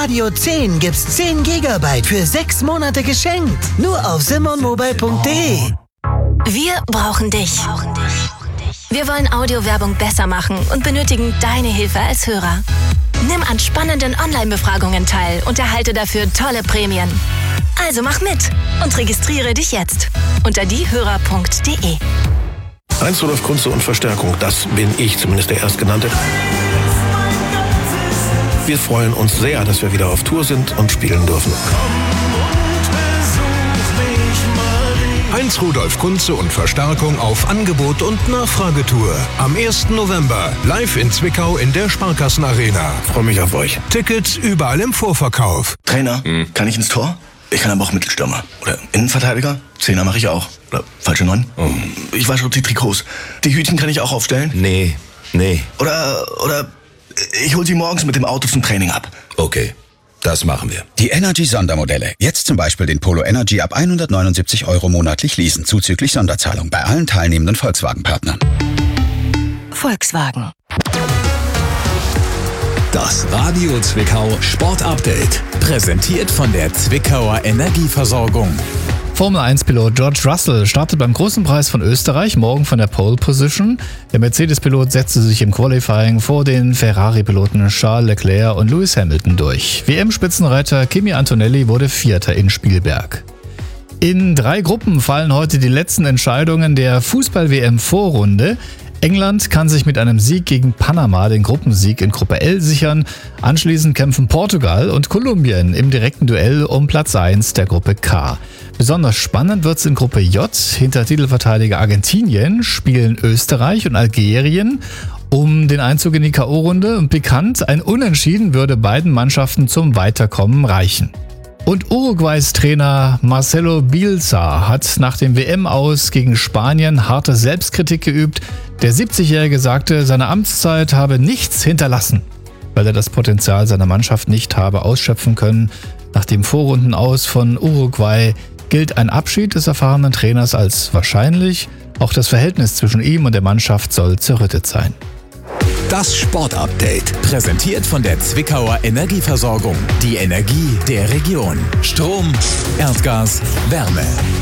Radio 10 gibt's 10 GB für 6 Monate geschenkt. Nur auf simonmobile.de. Wir brauchen dich. Wir wollen Audiowerbung besser machen und benötigen deine Hilfe als Hörer. Nimm an spannenden Online-Befragungen teil und erhalte dafür tolle Prämien. Also mach mit und registriere dich jetzt unter diehörer.de. Heinz Rudolf Kunze und Verstärkung, das bin ich, zumindest der Erstgenannte. Wir freuen uns sehr, dass wir wieder auf Tour sind und spielen dürfen. Heinz Rudolf Kunze und Verstärkung auf Angebot- und Nachfragetour. Am 1. November live in Zwickau in der Sparkassenarena. Freue mich auf euch. Tickets überall im Vorverkauf. Trainer, kann ich ins Tor? Ich kann aber auch Mittelstürmer. Oder Innenverteidiger? Zehner mache ich auch. Oder falsche 9? Ich wasche die Trikots. Die Hütchen kann ich auch aufstellen? Nee. Oder ich hol sie morgens mit dem Auto zum Training ab. Okay, das machen wir. Die Energy-Sondermodelle. Jetzt zum Beispiel den Polo Energy ab 179 € monatlich leasen, zuzüglich Sonderzahlung bei allen teilnehmenden Volkswagen-Partnern. Volkswagen. Das Radio Zwickau Sport Update. Präsentiert von der Zwickauer Energieversorgung. Formel-1-Pilot George Russell startet beim Großen Preis von Österreich morgen von der Pole Position. Der Mercedes-Pilot setzte sich im Qualifying vor den Ferrari-Piloten Charles Leclerc und Lewis Hamilton durch. WM-Spitzenreiter Kimi Antonelli wurde Vierter in Spielberg. In 3 Gruppen fallen heute die letzten Entscheidungen der Fußball-WM-Vorrunde. England kann sich mit einem Sieg gegen Panama den Gruppensieg in Gruppe L sichern. Anschließend kämpfen Portugal und Kolumbien im direkten Duell um Platz 1 der Gruppe K. Besonders spannend wird's in Gruppe J. Hinter Titelverteidiger Argentinien spielen Österreich und Algerien um den Einzug in die K.O.-Runde. Und bekannt, ein Unentschieden würde beiden Mannschaften zum Weiterkommen reichen. Und Uruguays Trainer Marcelo Bielsa hat nach dem WM-Aus gegen Spanien harte Selbstkritik geübt. Der 70-Jährige sagte, seine Amtszeit habe nichts hinterlassen, weil er das Potenzial seiner Mannschaft nicht habe ausschöpfen können. Nach dem Vorrundenaus von Uruguay gilt ein Abschied des erfahrenen Trainers als wahrscheinlich. Auch das Verhältnis zwischen ihm und der Mannschaft soll zerrüttet sein. Das Sport-Update. Präsentiert von der Zwickauer Energieversorgung. Die Energie der Region. Strom, Erdgas, Wärme.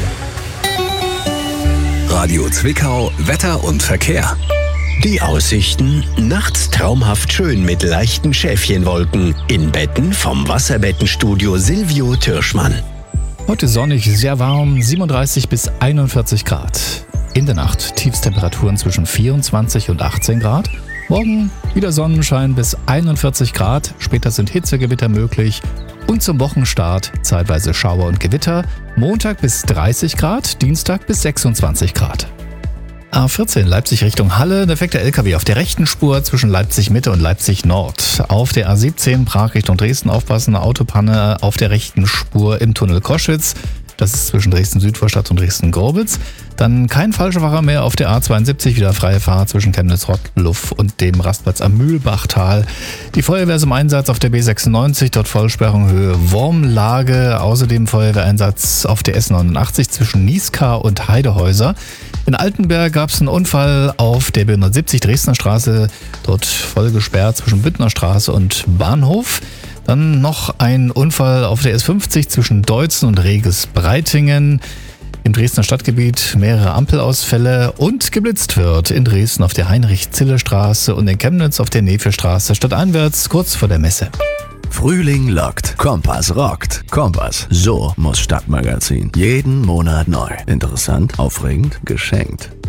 Radio Zwickau, Wetter und Verkehr. Die Aussichten: nachts traumhaft schön mit leichten Schäfchenwolken. In Betten vom Wasserbettenstudio Silvio Türschmann. Heute sonnig, sehr warm, 37 bis 41 Grad. In der Nacht Tiefstemperaturen zwischen 24 und 18 Grad. Morgen wieder Sonnenschein bis 41 Grad. Später sind Hitzegewitter möglich. Und zum Wochenstart zeitweise Schauer und Gewitter. Montag bis 30 Grad, Dienstag bis 26 Grad. A14 Leipzig Richtung Halle, defekter LKW auf der rechten Spur zwischen Leipzig Mitte und Leipzig Nord. Auf der A17 Prag Richtung Dresden aufpassen, Autopanne auf der rechten Spur im Tunnel Koschitz. Das ist zwischen Dresden-Südvorstadt und Dresden-Gorbitz. Dann kein Falschfahrer mehr auf der A72, wieder freie Fahrt zwischen Chemnitz-Rottluff und dem Rastplatz am Mühlbachtal. Die Feuerwehr ist im Einsatz auf der B96, dort Vollsperrung Höhe Wormlage. Außerdem Feuerwehreinsatz auf der S89 zwischen Nieskar und Heidehäuser. In Altenberg gab es einen Unfall auf der B170 Dresdner Straße, dort voll gesperrt zwischen Büttner Straße und Bahnhof. Dann noch ein Unfall auf der S50 zwischen Deutzen und Reges-Breitingen. Im Dresdner Stadtgebiet mehrere Ampelausfälle und geblitzt wird in Dresden auf der Heinrich-Zille-Straße und in Chemnitz auf der Nefe-Straße stadteinwärts kurz vor der Messe. Frühling lockt, Kompass rockt. Kompass, so muss Stadtmagazin. Jeden Monat neu. Interessant, aufregend, geschenkt.